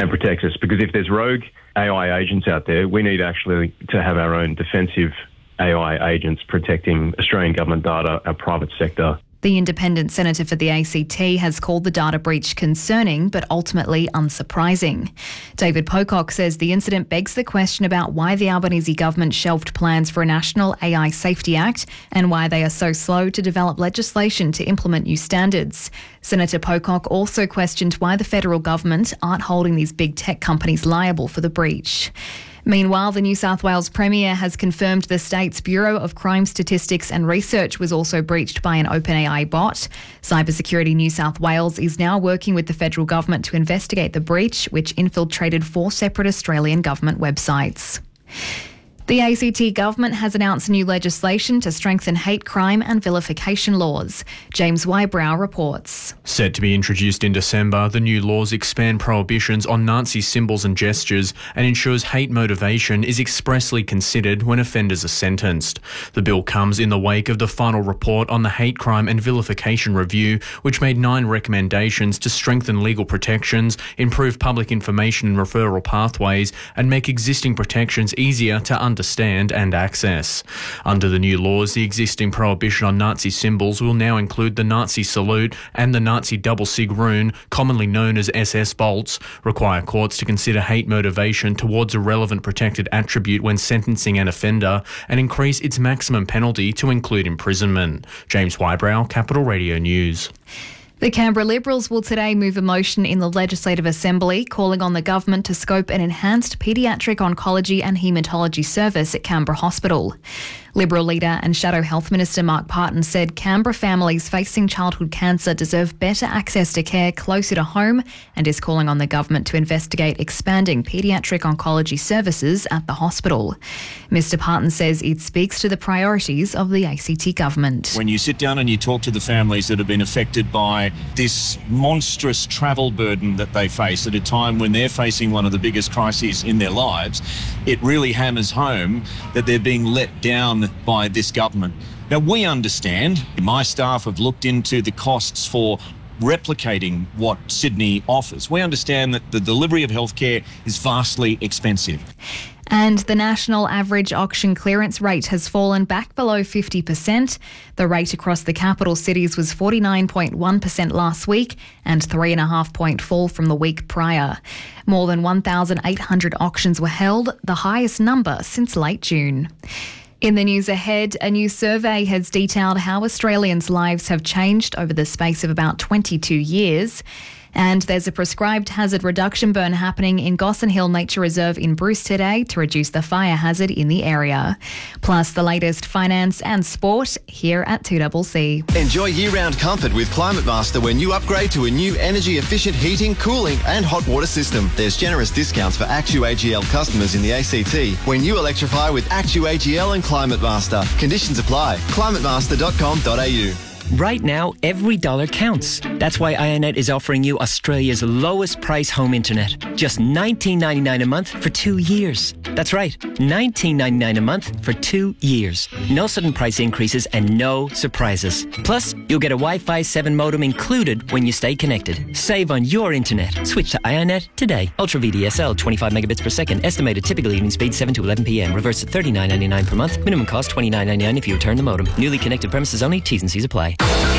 and protects us. Because if there's rogue AI agents out there, we need actually to have our own defensive AI agents protecting Australian government data, our private sector. The independent senator for the ACT has called the data breach concerning but ultimately unsurprising. David Pocock says the incident begs the question about why the Albanese government shelved plans for a National AI Safety Act and why they are so slow to develop legislation to implement new standards. Senator Pocock also questioned why the federal government aren't holding these big tech companies liable for the breach. Meanwhile, the New South Wales Premier has confirmed the state's Bureau of Crime Statistics and Research was also breached by an OpenAI bot. Cybersecurity New South Wales is now working with the federal government to investigate the breach, which infiltrated 4 separate Australian government websites. The ACT government has announced new legislation to strengthen hate crime and vilification laws. James Wybrow reports. Set to be introduced in December, the new laws expand prohibitions on Nazi symbols and gestures and ensures hate motivation is expressly considered when offenders are sentenced. The bill comes in the wake of the final report on the Hate Crime and Vilification Review, which made 9 recommendations to strengthen legal protections, improve public information and referral pathways, and make existing protections easier to understand and access. Under the new laws, the existing prohibition on Nazi symbols will now include the Nazi salute and the Nazi double sig rune, commonly known as SS bolts, require courts to consider hate motivation towards a relevant protected attribute when sentencing an offender, and increase its maximum penalty to include imprisonment. James Wybrow, Capital Radio News. The Canberra Liberals will today move a motion in the Legislative Assembly calling on the government to scope an enhanced paediatric oncology and haematology service at Canberra Hospital. Liberal leader and Shadow Health Minister Mark Parton said Canberra families facing childhood cancer deserve better access to care closer to home and is calling on the government to investigate expanding paediatric oncology services at the hospital. Mr Parton says it speaks to the priorities of the ACT government. When you sit down and you talk to the families that have been affected by this monstrous travel burden that they face at a time when they're facing one of the biggest crises in their lives, it really hammers home that they're being let down by this government. Now, we understand, my staff have looked into the costs for replicating what Sydney offers. We understand that the delivery of healthcare is vastly expensive. And the national average auction clearance rate has fallen back below 50%. The rate across the capital cities was 49.1% last week and 3.5 point fall from the week prior. More than 1,800 auctions were held, the highest number since late June. In the news ahead, a new survey has detailed how Australians' lives have changed over the space of about 22 years. And there's a prescribed hazard reduction burn happening in Gossan Hill Nature Reserve in Bruce today to reduce the fire hazard in the area. Plus the latest finance and sport here at 2CC. Enjoy year-round comfort with Climate Master when you upgrade to a new energy-efficient heating, cooling and hot water system. There's generous discounts for ActuAGL customers in the ACT when you electrify with ActuAGL and Climate Master. Conditions apply. climatemaster.com.au. Right now, every dollar counts. That's why IONET is offering you Australia's lowest price home internet. Just $19.99 a month for 2 years. That's right, $19.99 a month for 2 years. No sudden price increases and no surprises. Plus, you'll get a Wi-Fi 7 modem included when you stay connected. Save on your internet. Switch to IONET today. Ultra VDSL, 25 megabits per second. Estimated typical evening speed 7 to 11 p.m. Reverse at $39.99 per month. Minimum cost $29.99 if you return the modem. Newly connected premises only. T's and C's apply.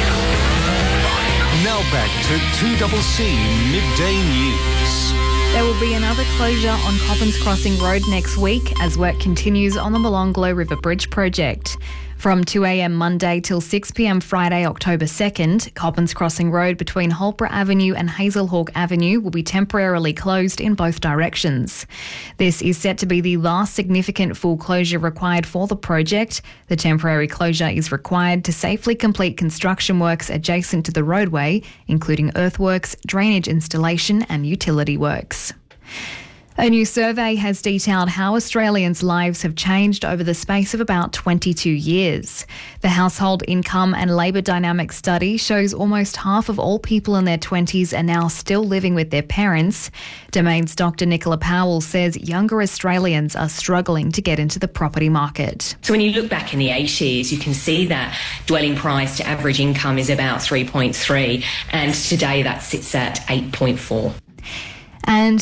Now back to 2CC Midday News. There will be another closure on Coppins Crossing Road next week as work continues on the Molonglo River Bridge project. From 2 a.m. Monday till 6 p.m. Friday, October 2nd, Coppins Crossing Road between Holborough Avenue and Hazelhawk Avenue will be temporarily closed in both directions. This is set to be the last significant full closure required for the project. The temporary closure is required to safely complete construction works adjacent to the roadway, including earthworks, drainage installation and utility works. A new survey has detailed how Australians' lives have changed over the space of about 22 years. The Household Income and Labour Dynamics study shows almost half of all people in their 20s are now still living with their parents. Domain's Dr. Nicola Powell says younger Australians are struggling to get into the property market. So when you look back in the 80s, you can see that dwelling price to average income is about 3.3, and today that sits at 8.4. And